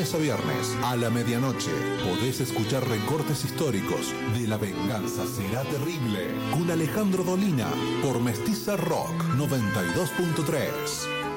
lunes a viernes a la medianoche podés escuchar recortes históricos de La venganza será terrible con Alejandro Dolina por Mestiza Rock 92.3.